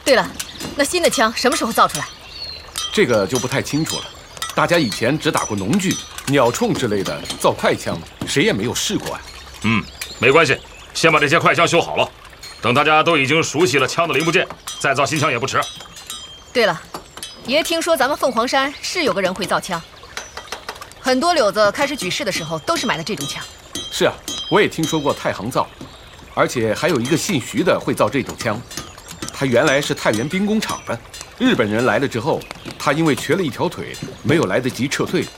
对了，那新的枪什么时候造出来？ 这个就不太清楚了。大家以前只打过农具、鸟铳之类的造快枪，谁也没有试过啊。 没关系，先把这些快枪修好了，等大家都已经熟悉了枪的零部件，再造新枪也不迟。 对了，爷听说咱们凤凰山是有个人会造枪，很多柳子开始举事的时候都是买的这种枪。 是啊，我也听说过太行造，而且还有一个姓徐的会造这种枪。他原来是太原兵工厂的，日本人来了之后，他因为瘸了一条腿，没有来得及撤退，